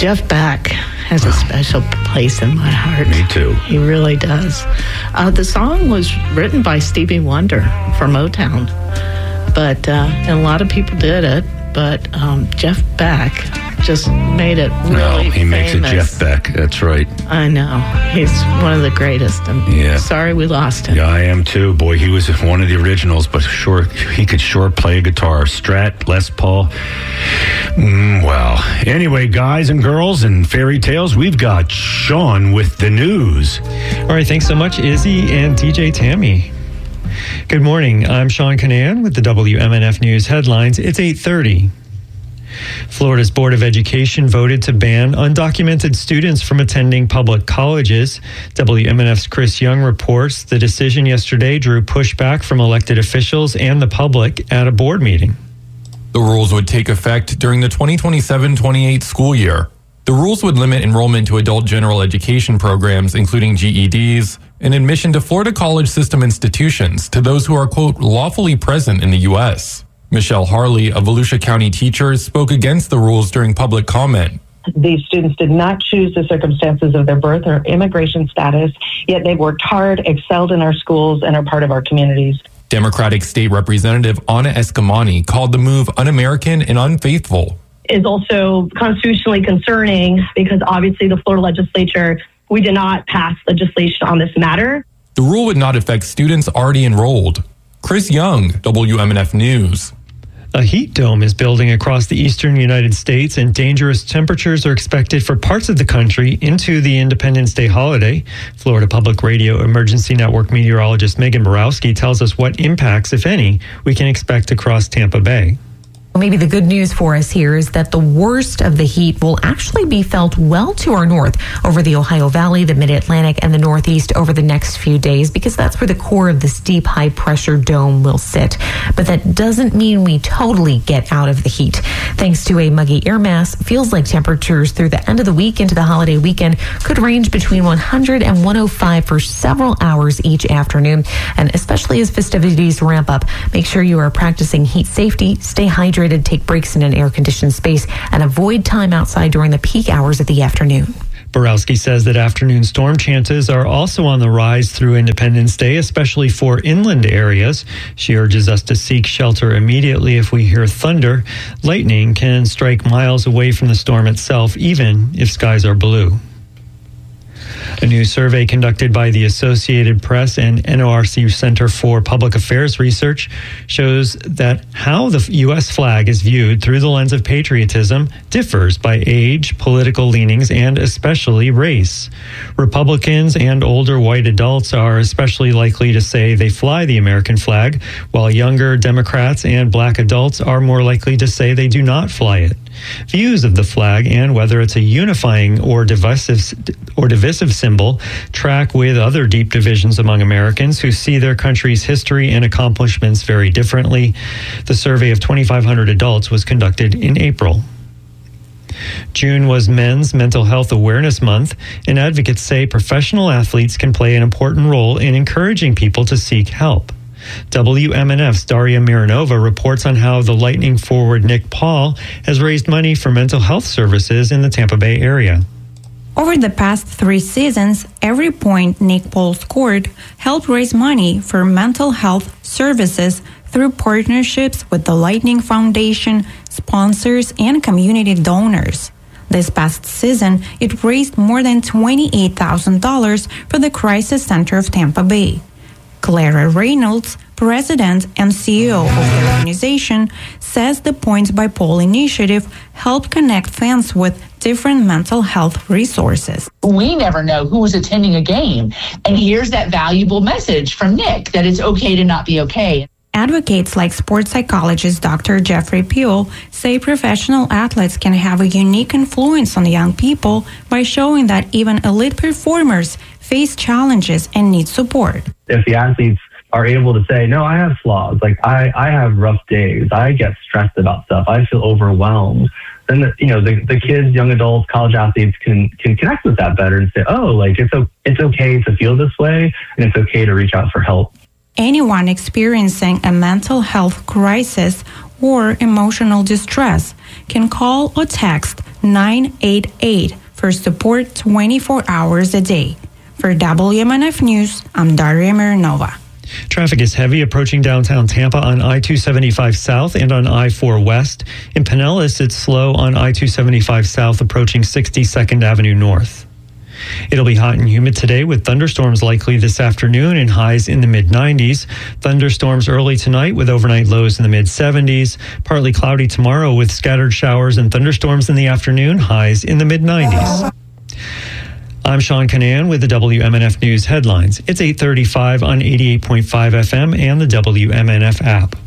Jeff Beck has a special place in my heart. Me too. He really does. The song was written by Stevie Wonder for Motown, but and a lot of people did it. But Jeff Beck just made it really he makes famous. it Jeff Beck. That's right. I know. He's one of the greatest. I'm sorry we lost him. Yeah, I am too. Boy, he was one of the originals, but he could play a guitar. Strat, Les Paul. Well, anyway, guys and girls and fairy tales, we've got Sean with the news. All right, thanks so much, Izzy and DJ Tammy. Good morning. I'm Sean Canan with the WMNF News headlines. It's 8:30. Florida's Board of Education voted to ban undocumented students from attending public colleges. WMNF's Chris Young reports the decision yesterday drew pushback from elected officials and the public at a board meeting. The rules would take effect during the 2027-28 school year. The rules would limit enrollment to adult general education programs, including GEDs, and admission to Florida college system institutions to those who are, quote, lawfully present in the U.S. Michelle Harley, a Volusia County teacher, spoke against the rules during public comment. These students did not choose the circumstances of their birth or immigration status, yet they worked hard, excelled in our schools, and are part of our communities. Democratic State Representative Anna Escamani called the move un-American and unfaithful. Is also constitutionally concerning because obviously the Florida legislature, we did not pass legislation on this matter. The rule would not affect students already enrolled. Chris Young, WMNF News. A heat dome is building across the eastern United States, and dangerous temperatures are expected for parts of the country into the Independence Day holiday. Florida Public Radio Emergency Network meteorologist Megan Borowski tells us what impacts, if any, we can expect across Tampa Bay. Maybe the good news for us here is that the worst of the heat will actually be felt well to our north over the Ohio Valley, the Mid-Atlantic, and the Northeast over the next few days, because that's where the core of this deep high-pressure dome will sit. But that doesn't mean we totally get out of the heat. Thanks to a muggy air mass, feels like temperatures through the end of the week into the holiday weekend could range between 100 and 105 for several hours each afternoon. And especially as festivities ramp up, make sure you are practicing heat safety, stay hydrated, take breaks in an air-conditioned space, and avoid time outside during the peak hours of the afternoon. Borowski says that afternoon storm chances are also on the rise through Independence Day, especially for inland areas. She urges us to seek shelter immediately if we hear thunder. Lightning can strike miles away from the storm itself, even if skies are blue. A new survey conducted by the Associated Press and NORC Center for Public Affairs Research shows that how the U.S. flag is viewed through the lens of patriotism differs by age, political leanings, and especially race. Republicans and older white adults are especially likely to say they fly the American flag, while younger Democrats and black adults are more likely to say they do not fly it. Views of the flag and whether it's a unifying or divisive symbol track with other deep divisions among Americans who see their country's history and accomplishments very differently. The survey of 2,500 adults was conducted in April. June was Men's Mental Health Awareness Month, and advocates say professional athletes can play an important role in encouraging people to seek help. WMNF's Daria Mironova reports on how the Lightning forward Nick Paul has raised money for mental health services in the Tampa Bay area. Over the past 3 seasons, every point Nick Paul scored helped raise money for mental health services through partnerships with the Lightning Foundation, sponsors, and community donors. This past season, it raised more than $28,000 for the Crisis Center of Tampa Bay. Clara Reynolds, president and CEO of the organization, says the Points by Paul initiative helped connect fans with different mental health resources. We never know who is attending a game. And here's that valuable message from Nick that it's okay to not be okay. Advocates like sports psychologist Dr. Jeffrey Pugh say professional athletes can have a unique influence on young people by showing that even elite performers face challenges and need support. If the athletes are able to say, no, I have flaws, like I have rough days, I get stressed about stuff, I feel overwhelmed, then the kids, young adults, college athletes can connect with that better and say, oh, like it's okay to feel this way and it's okay to reach out for help. Anyone experiencing a mental health crisis or emotional distress can call or text 988 for support 24 hours a day. For WMNF News, I'm Daria Mironova. Traffic is heavy approaching downtown Tampa on I-275 South and on I-4 West. In Pinellas, it's slow on I-275 South approaching 62nd Avenue North. It'll be hot and humid today with thunderstorms likely this afternoon and highs in the mid-90s. Thunderstorms early tonight with overnight lows in the mid-70s. Partly cloudy tomorrow with scattered showers and thunderstorms in the afternoon, highs in the mid-90s. I'm Sean Canan with the WMNF News headlines. It's 8:35 on 88.5 FM and the WMNF app.